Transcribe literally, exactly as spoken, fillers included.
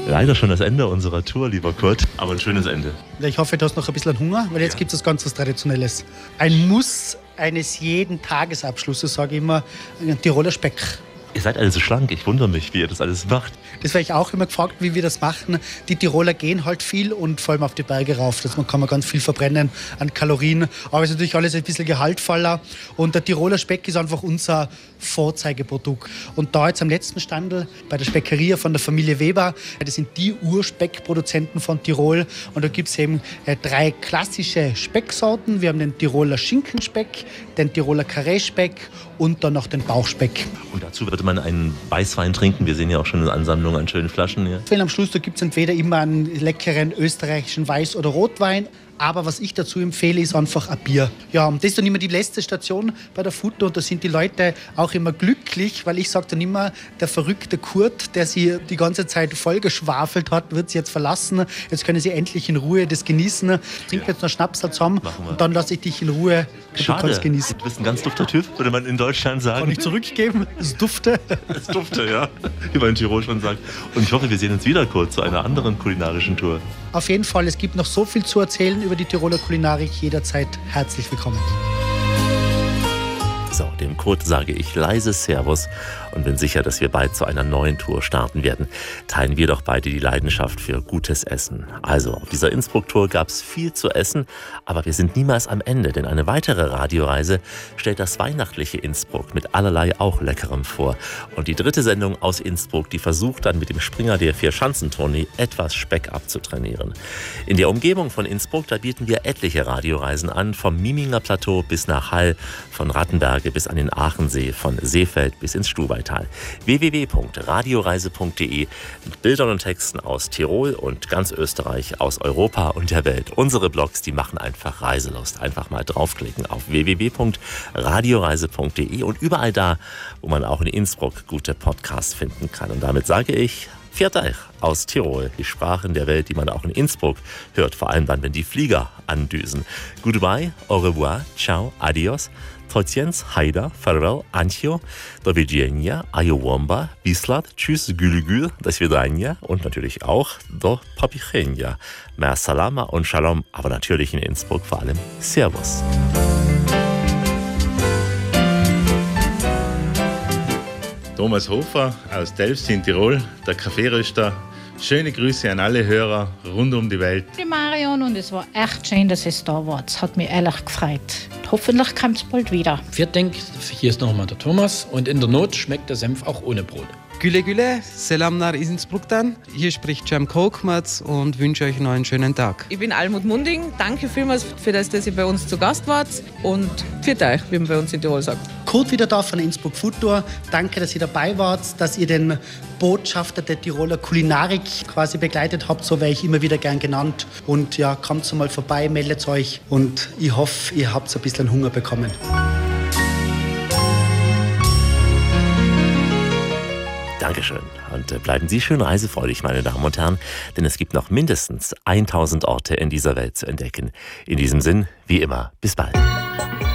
Leider schon das Ende unserer Tour, lieber Kurt, aber ein schönes Ende. Ja, ich hoffe, du hast noch ein bisschen Hunger, weil jetzt Ja. gibt es was ganz was Traditionelles. Ein Muss eines jeden Tagesabschlusses, sage ich immer, ein Tiroler Speck. Ihr seid alle so schlank, ich wundere mich, wie ihr das alles macht. Das werde ich auch immer gefragt, wie wir das machen. Die Tiroler gehen halt viel und vor allem auf die Berge rauf. Das kann man ganz viel verbrennen an Kalorien. Aber es ist natürlich alles ein bisschen gehaltvoller. Und der Tiroler Speck ist einfach unser Vorzeigeprodukt. Und da jetzt am letzten Standel bei der Speckeria von der Familie Weber, das sind die Urspeckproduzenten von Tirol. Und da gibt es eben äh, drei klassische Specksorten. Wir haben den Tiroler Schinkenspeck, den Tiroler Karree-Speck und dann noch den Bauchspeck. Und dazu würde man einen Weißwein trinken. Wir sehen ja auch schon eine Ansammlung an schönen Flaschen hier. Am Schluss gibt es entweder immer einen leckeren österreichischen Weiß- oder Rotwein. Aber was ich dazu empfehle, ist einfach ein Bier. Ja, und das ist dann immer die letzte Station bei der Futter. Und da sind die Leute auch immer glücklich, weil ich sage dann immer, der verrückte Kurt, der sie die ganze Zeit vollgeschwafelt hat, wird sie jetzt verlassen. Jetzt können sie endlich in Ruhe das genießen. Trink jetzt noch Schnaps zusammen und dann lasse ich dich in Ruhe. Schade. Du kannst genießen. Du bist ein ganz dufter Typ, würde man in Deutschland sagen. Kann ich zurückgeben? Es dufte. Es dufte, ja. Wie man in Tirol schon sagt. Und ich hoffe, wir sehen uns wieder, Kurt, zu einer anderen kulinarischen Tour. Auf jeden Fall, es gibt noch so viel zu erzählen über die Tiroler Kulinarik. Jederzeit herzlich willkommen. So, dem Kurt sage ich leise Servus und bin sicher, dass wir bald zu einer neuen Tour starten werden. Teilen wir doch beide die Leidenschaft für gutes Essen. Also, auf dieser Innsbruck-Tour gab es viel zu essen, aber wir sind niemals am Ende, denn eine weitere Radioreise stellt das weihnachtliche Innsbruck mit allerlei auch Leckerem vor. Und die dritte Sendung aus Innsbruck, die versucht dann mit dem Springer der Vier-Schanzentournee etwas Speck abzutrainieren. In der Umgebung von Innsbruck, da bieten wir etliche Radioreisen an, vom Miminger Plateau bis nach Hall, von Rattenberge bis an den Aachensee, von Seefeld bis ins Stubaital. w w w punkt radioreise punkt d e mit Bildern und Texten aus Tirol und ganz Österreich, aus Europa und der Welt. Unsere Blogs, die machen einfach Reiselust. Einfach mal draufklicken auf w w w punkt radioreise punkt d e und überall da, wo man auch in Innsbruck gute Podcasts finden kann. Und damit sage ich Pfiat euch aus Tirol, die Sprachen der Welt, die man auch in Innsbruck hört, vor allem dann, wenn die Flieger andüsen. Goodbye, au revoir, ciao, adios, Tociens, Haida, farewell, Antio, do widzenia, Ayowomba, Bislat, tschüss, Gülgül, do Svidania und natürlich auch do Papichenia. Mer Salama und Shalom, aber natürlich in Innsbruck vor allem Servus. Thomas Hofer aus Delfs in Tirol, der Kaffeeröster. Schöne Grüße an alle Hörer rund um die Welt. Ich bin Marion und es war echt schön, dass es da war. Es hat mich ehrlich gefreut. Hoffentlich kommt es bald wieder. Viert Dank, hier ist nochmal der Thomas und in der Not schmeckt der Senf auch ohne Brot. Güle Güle, Selam nach Innsbruck-Dan. Hier spricht Cem Kokmatz und wünsche euch noch einen schönen Tag. Ich bin Almut Munding. Danke vielmals für das, dass ihr bei uns zu Gast wart. Und pfiat euch, wie man bei uns in Tirol sagt. Kurt wieder da von Innsbruck Food Tour. Danke, dass ihr dabei wart, dass ihr den Botschafter der Tiroler Kulinarik quasi begleitet habt. So wäre ich immer wieder gern genannt. Und ja, kommt mal vorbei, meldet euch. Und ich hoffe, ihr habt ein bisschen Hunger bekommen. Dankeschön. Und bleiben Sie schön reisefreudig, meine Damen und Herren, denn es gibt noch mindestens tausend Orte in dieser Welt zu entdecken. In diesem Sinn, wie immer, bis bald.